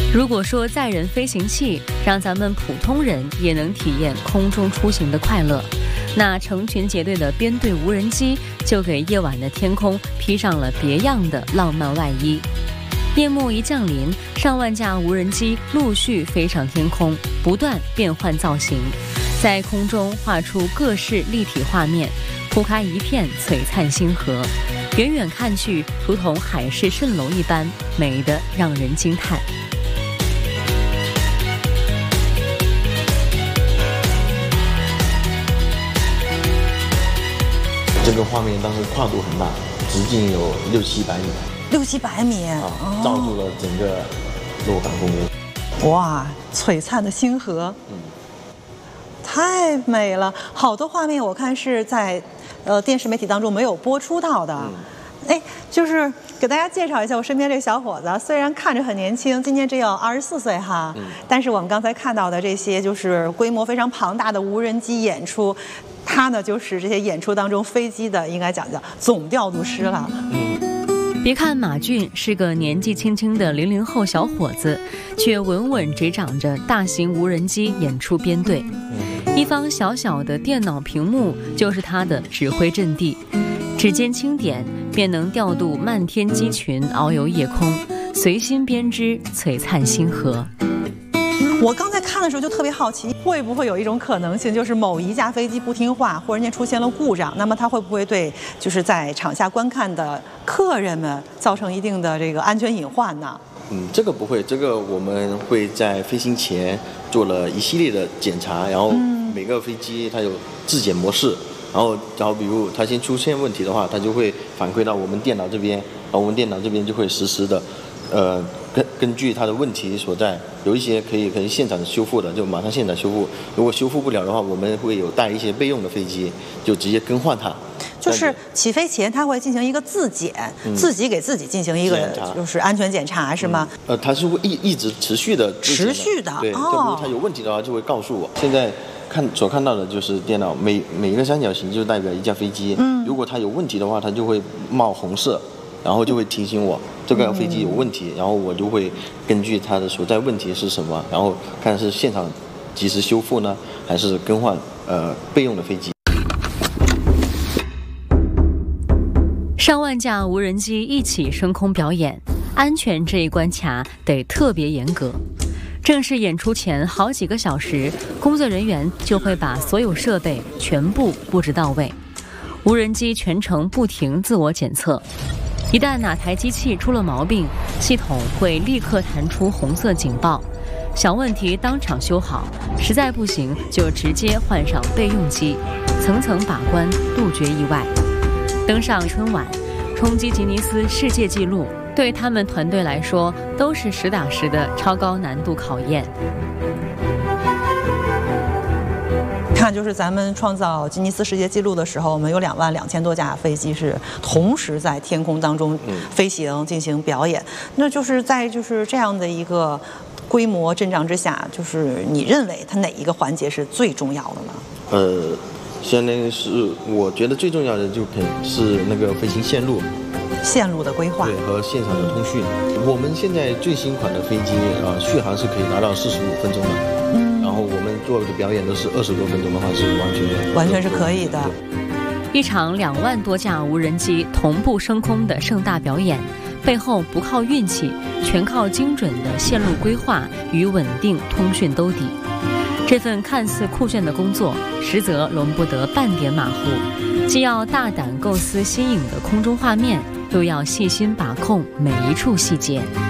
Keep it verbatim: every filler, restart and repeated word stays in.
如果说载人飞行器让咱们普通人也能体验空中出行的快乐，那成群结队的编队无人机就给夜晚的天空披上了别样的浪漫外衣。夜幕一降临，上万架无人机陆续飞上天空，不断变换造型，在空中画出各式立体画面，铺开一片璀璨星河，远远看去如同海市蜃楼一般，美得让人惊叹。 这个画面当时跨度很大，直径有六七百米， 六七百米啊，罩住了整个洛港公园。 哇，璀璨的星河，嗯，太美了！好多画面我看是在呃电视媒体当中没有播出到的。嗯哎，就是给大家介绍一下我身边这个小伙子，虽然看着很年轻，今年只有二十四岁哈，嗯、但是我们刚才看到的这些就是规模非常庞大的无人机演出，他呢就是这些演出当中飞机的应该讲叫总调度师了。 嗯，别看马俊是个年纪轻轻的零零后小伙子，却稳稳执掌着大型无人机演出编队，一方小小的电脑屏幕就是他的指挥阵地。指尖轻点，便能调度漫天机群遨游夜空，随心编织璀璨星河。 我刚才看的时候就特别好奇，会不会有一种可能性，就是某一架飞机不听话，忽然间出现了故障，那么它会不会对就是在场下观看的客人们造成一定的这个安全隐患呢？ 嗯，这个不会，这个我们会在飞行前做了一系列的检查，然后每个飞机它有质检模式。然后，然后比如它先出现问题的话，它就会反馈到我们电脑这边，然后我们电脑这边就会实时的，呃，根根据它的问题所在，有一些可以可以现场修复的，就马上现场修复。如果修复不了的话，我们会有带一些备用的飞机，就直接更换它。 就是起飞前，它会进行一个自检，嗯、自己给自己进行一个就是安全检查，是吗？ 嗯、呃，它是会一一直持续的， 持续的， 对，哦，它有问题的话就会告诉我。现在。看所看到的就是电脑每每一个三角形就代表一架飞机，嗯，如果它有问题的话，它就会冒红色，然后就会提醒我这个飞机有问题，嗯、然后我就会根据它的所在问题是什么，然后看是现场及时修复呢，还是更换呃备用的飞机。 上万架无人机一起升空表演，安全这一关卡得特别严格。正式演出前好几个小时，工作人员就会把所有设备全部布置到位，无人机全程不停自我检测，一旦哪台机器出了毛病，系统会立刻弹出红色警报，小问题当场修好，实在不行就直接换上备用机，层层把关，杜绝意外。登上春晚，冲击吉尼斯世界纪录，对他们团队来说都是实打实的超高难度考验。 看，就是咱们创造吉尼斯世界纪录的时候，我们有两万两千多架飞机是同时在天空当中飞行进行表演。那就是在就是这样的一个规模阵仗之下，就是你认为它哪一个环节是最重要的呢？ 呃，相当于是我觉得最重要的就肯是那个飞行线路。 线路的规划， 对，和现场的通讯。我们现在最新款的飞机啊、呃，续航是可以达到四十五分钟的。嗯，然后我们做的表演都是二十多分钟的话，是完全完全是可以的。 一场两万多架无人机同步升空的盛大表演，背后不靠运气，全靠精准的线路规划与稳定通讯兜底。这份看似酷炫的工作，实则容不得半点马虎，既要大胆构思新颖的空中画面，又要细心把控每一处细节。